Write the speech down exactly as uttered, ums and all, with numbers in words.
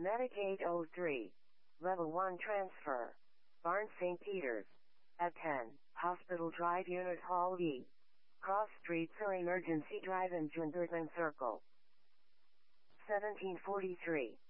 Medic eight oh three. Level one transfer. Barnes Saint Peter's. At ten, Hospital Drive Unit Hall E. Cross Street Sur Emergency Drive in Junderton Circle. seventeen forty-three.